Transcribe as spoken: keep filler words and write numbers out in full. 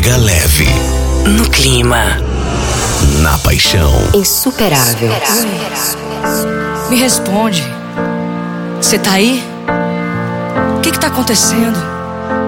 Pega leve. No clima. Na paixão. Insuperável. Oi. Me responde. Você tá aí? O que que tá acontecendo?